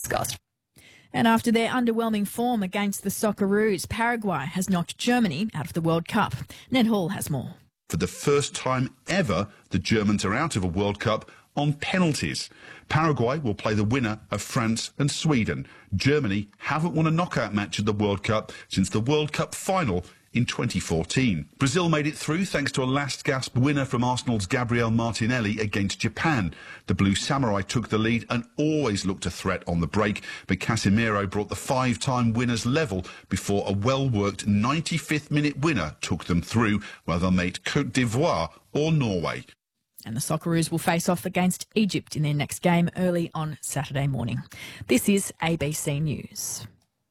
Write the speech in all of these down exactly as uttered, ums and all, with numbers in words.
discussed. And after their underwhelming form against the Socceroos, Paraguay has knocked Germany out of the World Cup. Ned Hall has more. For the first time ever, the Germans are out of a World Cup on penalties. Paraguay will play the winner of France and Sweden. Germany haven't won a knockout match at the World Cup since the World Cup final in twenty fourteen. Brazil made it through thanks to a last-gasp winner from Arsenal's Gabriel Martinelli against Japan. The Blue Samurai took the lead and always looked a threat on the break, but Casemiro brought the five-time winners level before a well-worked ninety-fifth minute winner took them through, while they'll meet Côte d'Ivoire or Norway. And the Socceroos will face off against Egypt in their next game early on Saturday morning. This is A B C News.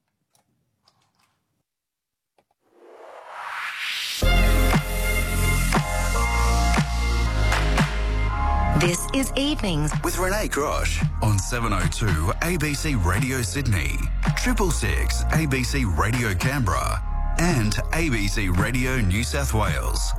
This is Evenings with Renee Grosh on seven oh two A B C Radio Sydney, triple six A B C Radio Canberra and A B C Radio New South Wales.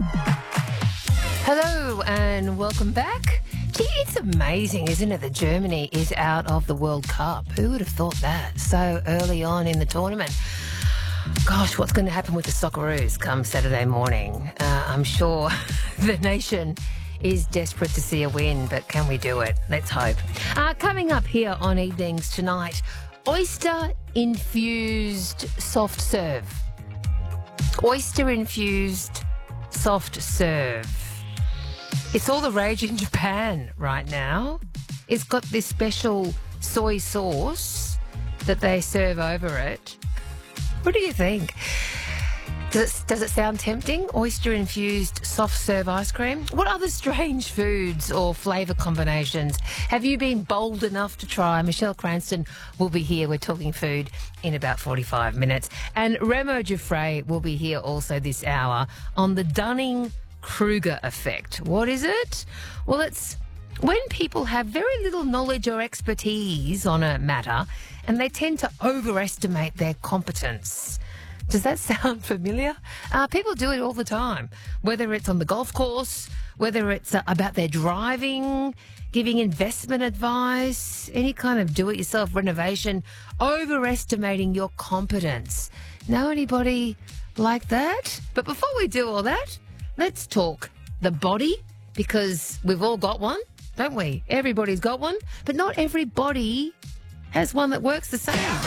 Hello and welcome back. Gee, it's amazing, isn't it, that Germany is out of the World Cup? Who would have thought that so early on in the tournament? Gosh, what's going to happen with the Socceroos come Saturday morning? Uh, I'm sure the nation is desperate to see a win, but can we do it? Let's hope. Uh, coming up here on Evenings tonight, oyster-infused soft serve. Oyster-infused soft serve. It's all the rage in Japan right now. It's got this special soy sauce that they serve over it. What do you think? Does it, does it sound tempting? Oyster-infused soft-serve ice cream? What other strange foods or flavour combinations have you been bold enough to try? Michelle Cranston will be here. We're talking food in about forty-five minutes. And Remo Giuffre will be here also this hour on the Dunning-Kruger effect. What is it? Well, it's when people have very little knowledge or expertise on a matter and they tend to overestimate their competence. Does that sound familiar? Uh, people do it all the time, whether it's on the golf course, whether it's uh, about their driving, giving investment advice, any kind of do-it-yourself renovation, overestimating your competence. Know anybody like that? But before we do all that, let's talk the body, because we've all got one, don't we? Everybody's got one, but not everybody has one that works the same.